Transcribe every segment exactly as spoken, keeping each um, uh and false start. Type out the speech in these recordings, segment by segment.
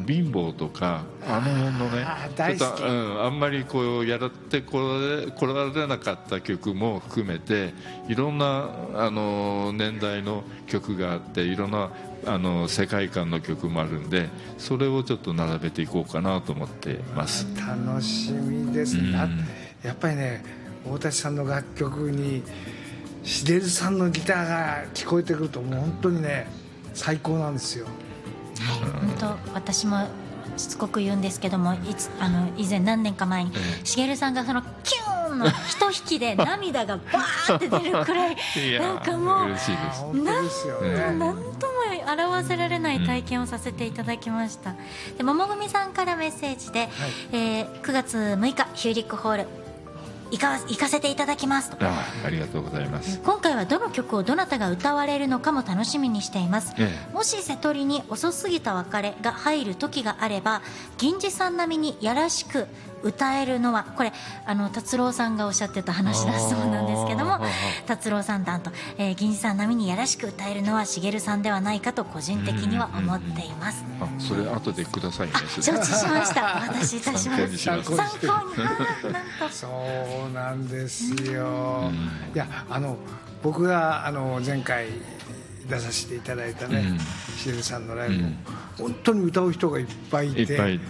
貧乏とかあの辺のねちょっと、うん、あんまりこうやってこれ来られなかった曲も含めていろんなあの年代の曲があっていろんなあの世界観の曲もあるんでそれをちょっと並べていこうかなと思っています。 楽しみですね、うん、やっぱりね大立さんの楽曲にしげるさんのギターが聞こえてくるともう本当にね最高なんですよ。 はい、本当私もしつこく言うんですけどもいつあの以前何年か前にしげるさんがそのキューンの一引きで涙がバーって出るくらいなんかもう嬉しいです。 本当ですよね。 何とも表せられない体験をさせていただきました、うん、で桃組さんからメッセージで、はいえー、くがつむいかヒューリックホール行か、行かせていただきますと。 あ, ありがとうございます。 今回はどの曲をどなたが歌われるのかも楽しみにしています、ええ、もし瀬戸りに遅すぎた別れが入る時があれば銀次さん並みにやらしく歌えるのはこれあの達郎さんがおっしゃってた話だそうなんですけども達郎さん担当、えー、銀次さん並みにやらしく歌えるのはしげるさんではないかと個人的には思っています。 あそれ後でくださいね。 承知しました私いたします参考にします。 参考になんとそうなんですよ。いやあの僕があの前回出させていただいたね、うん、しげるさんのライブも、うん、本当に歌う人がいっぱいいていっぱい、うん、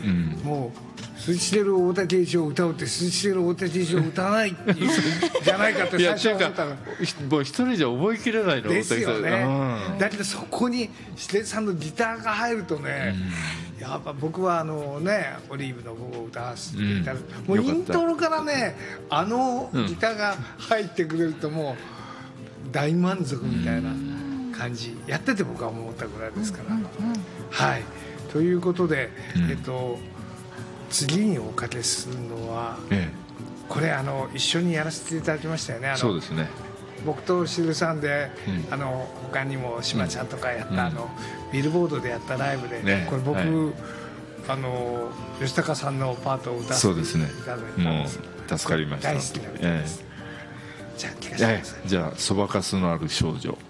もう鈴木茂太郎圭一を歌うって鈴木茂太郎圭一を歌わないっていうじゃないかって最初は思ったの。 もう一人じゃ覚えきれないのですよね、うん、だけどそこにしげるさんのギターが入るとね、うん、やっぱ僕はあのねオリーブの午後を歌わせていただいて、うん、もうイントロからねあのギターが入ってくれるともう大満足みたいな感じ、うん、やってて僕は思ったぐらいですから、うんうんうん、はいということで、うんえっと、次におかけするのは、ええ、これあの一緒にやらせていただきましたよね。あのそうですね。 僕としげるさんで、うん、あの他にも島ちゃんとかやった、うん、あのビルボードでやったライブで、ね、これ僕、はい、あの吉高さんのパートを歌わせていただいたんです。 もう助かりました。 大好きな歌です、ええ、じゃあ聞かせてください。 じゃあそばかすのある少女。